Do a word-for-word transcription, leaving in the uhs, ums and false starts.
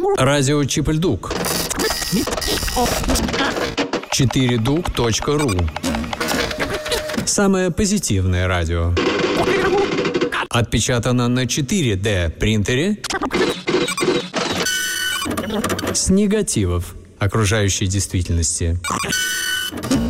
Радио Чипельдук. четыре дук точка ру. Самое позитивное радио. Отпечатано на четыре дэ принтере с негативов окружающей действительности.